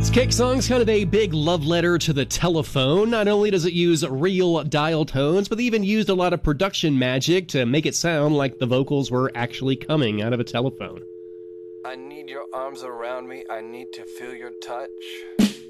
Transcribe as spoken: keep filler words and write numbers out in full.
Kick Song's kind of a big love letter to the telephone. Not only does it use real dial tones, but they even used a lot of production magic to make it sound like the vocals were actually coming out of a telephone. I need your arms around me. I need to feel your touch.